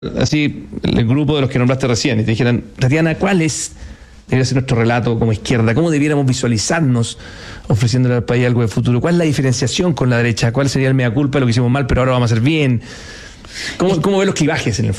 así el grupo de los que nombraste recién y te dijeran, Tatiana, ¿cuál debería ser nuestro relato como izquierda? ¿Cómo debiéramos visualizarnos ofreciéndole al país algo de futuro? ¿Cuál es la diferenciación con la derecha? ¿Cuál sería el mea culpa de lo que hicimos mal, pero ahora vamos a hacer bien? ¿Cómo ves los clivajes en el